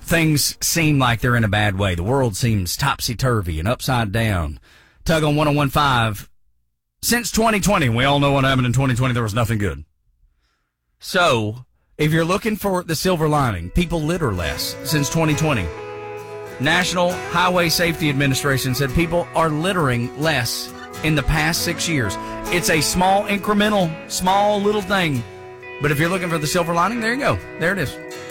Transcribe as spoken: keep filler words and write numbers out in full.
things seem like they're in a bad way. The world seems topsy-turvy and upside down. Tug on one oh one point five. Since twenty twenty, we all know what happened in twenty twenty. There was nothing good. So, if you're looking for the silver lining, people litter less since twenty twenty. National Highway Safety Administration said people are littering less in the past six years. It's a small, incremental, small little thing. But if you're looking for the silver lining, there you go. There it is.